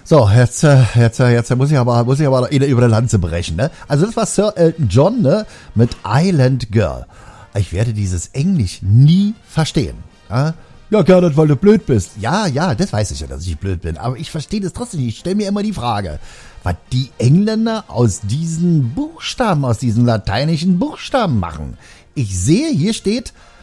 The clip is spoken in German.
So, jetzt muss ich aber über die Lanze brechen, ne? Also das war Sir Elton John, ne? Mit Island Girl. Ich werde dieses Englisch nie verstehen. Ja, Gernot, weil du blöd bist. Ja, das weiß ich ja, dass ich blöd bin. Aber ich verstehe das trotzdem nicht. Ich stelle mir immer die Frage, was die Engländer aus diesen lateinischen Buchstaben machen. Ich sehe, hier steht